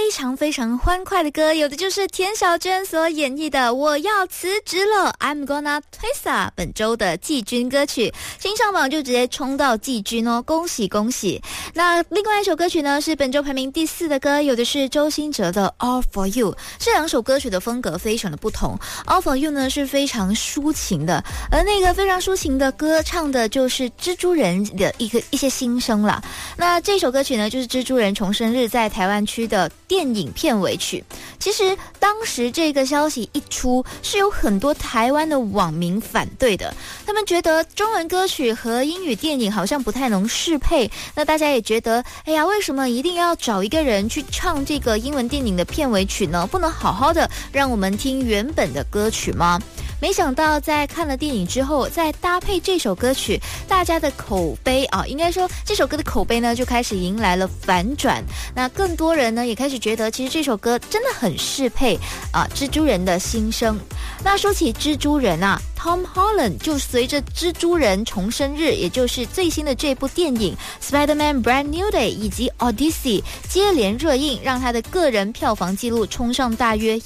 非常非常欢快的歌，有的就是田小娟所演绎的《我要辞职了》，I'm gonna Twice， 本周的季军歌曲，新上榜就直接冲到季军哦，恭喜恭喜！那另外一首歌曲呢是本周排名第4的歌，有的是周兴哲的《All for You》，这两首歌曲的风格非常的不同。《All for You》呢是非常抒情的，而那个非常抒情的歌唱的就是蜘蛛人的一些心声啦。那这首歌曲呢就是蜘蛛人重生日在台湾区的电影片尾曲。其实当时这个消息一出，是有很多台湾的网民反对的，他们觉得中文歌曲和英语电影好像不太能适配。那大家也觉得，哎呀，为什么一定要找一个人去唱这个英文电影的片尾曲呢？不能好好的让我们听原本的歌曲吗？没想到在看了电影之后，再搭配这首歌曲，大家的口碑应该说这首歌的口碑呢就开始迎来了反转。那更多人呢也开始觉得，其实这首歌真的很适配蜘蛛人的心声。那说起蜘蛛人Tom Holland 就随着蜘蛛人重生日，也就是最新的这部电影 Spider-Man Brand New Day 以及 Odyssey 接连热映，让他的个人票房纪录冲上大约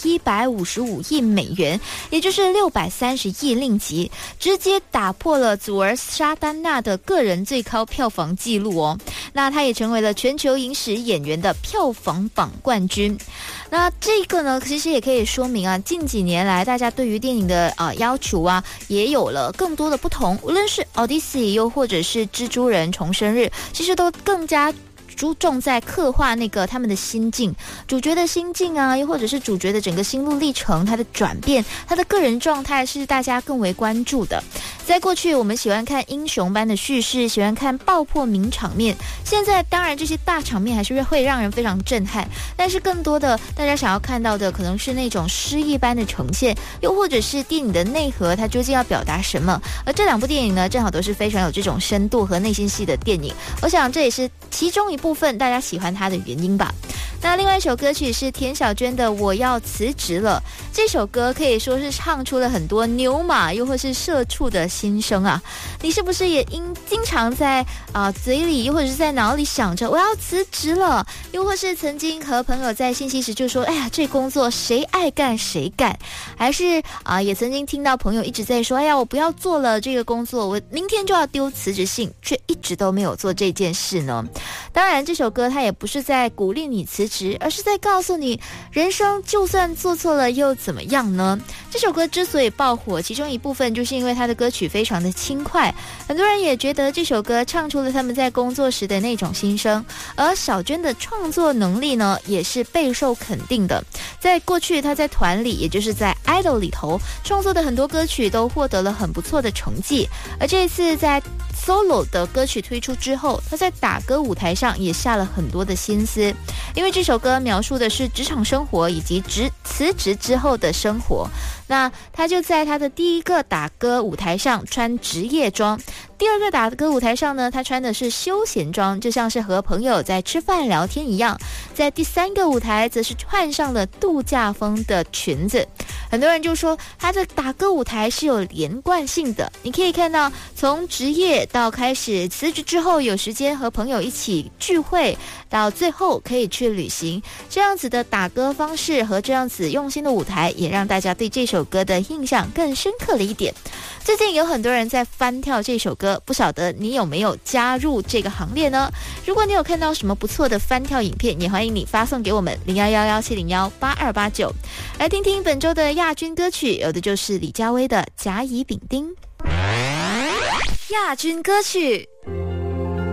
155亿美元，也就是630亿令吉，直接打破了祖儿沙丹娜的个人最高票房纪录哦。那他也成为了全球影史演员的票房榜冠军。那这个呢其实也可以说明近几年来大家对于电影的要求也有了更多的不同，无论是 Odyssey 又或者是蜘蛛人重生日，其实都更加注重在刻画那个他们的心境，主角的心境又或者是主角的整个心路历程，他的转变，他的个人状态是大家更为关注的。在过去我们喜欢看英雄般的叙事，喜欢看爆破名场面，现在当然这些大场面还是会让人非常震撼，但是更多的大家想要看到的可能是那种诗意般的呈现，又或者是电影的内核它究竟要表达什么。而这两部电影呢正好都是非常有这种深度和内心戏的电影，我想这也是其中一部分大家喜欢它的原因吧。那另外一首歌曲是田小娟的《我要辞职了》，这首歌可以说是唱出了很多牛马又或是社畜的心声你是不是也经常在嘴里又或者是在脑里想着我要辞职了，又或是曾经和朋友在信息时就说，哎呀，这工作谁爱干谁干，还是也曾经听到朋友一直在说，哎呀，我不要做了这个工作，我明天就要丢辞职信，却一直都没有做这件事呢？当然这首歌它也不是在鼓励你辞职，而是在告诉你，人生就算做错了又怎么样呢？这首歌之所以爆火，其中一部分就是因为它的歌曲非常的轻快，很多人也觉得这首歌唱出了他们在工作时的那种心声。而小娟的创作能力呢也是备受肯定的，在过去她在团里，也就是在 idol 里头创作的很多歌曲都获得了很不错的成绩，而这一次在 solo 的歌曲推出之后，她在打歌舞台上也下了很多的心思，因为这首歌描述的是职场生活以及辞职之后的生活。那他就在他的第一个打歌舞台上穿职业装，第二个打歌舞台上呢，他穿的是休闲装，就像是和朋友在吃饭聊天一样。在第三个舞台则是换上了度假风的裙子。很多人就说他的打歌舞台是有连贯性的，你可以看到从职业到开始辞职之后有时间和朋友一起聚会，到最后可以去旅行，这样子的打歌方式和这样子用心的舞台，也让大家对这首歌的印象更深刻了一点。最近有很多人在翻跳这首歌，不晓得你有没有加入这个行列呢？如果你有看到什么不错的翻跳影片，也欢迎你发送给我们0111701829，来听听本周的亚军歌曲，有的就是李佳薇的《甲乙丙丁》。亚军歌曲